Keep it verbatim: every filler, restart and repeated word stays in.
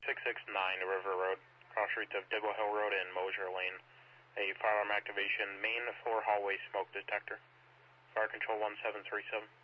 six six nine River Road, cross streets of Dibble Hill Road and Mosier Lane. A firearm activation, main floor hallway smoke detector. Fire control one seven three seven.